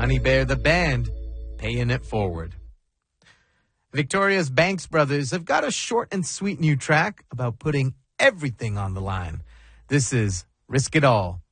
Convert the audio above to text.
Honey Bear the Band, Paying It Forward. Victoria's Banks Brothers have got a short and sweet new track about putting everything on the line. This is Risk It All.